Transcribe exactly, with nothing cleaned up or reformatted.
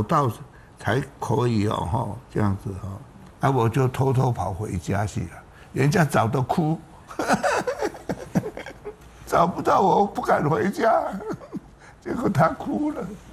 到才可以哦，哈，这样子哈。啊，我就偷偷跑回家去了，人家找得哭，找不到我不敢回家，结果他哭了。